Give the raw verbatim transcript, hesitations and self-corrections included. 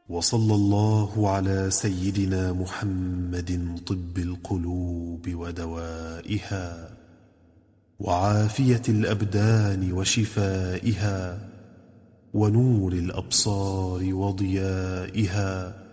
وصلى الله على سيدنا محمد طب القلوب ودوائها وعافية الأبدان وشفائها ونور الأبصار وضيائها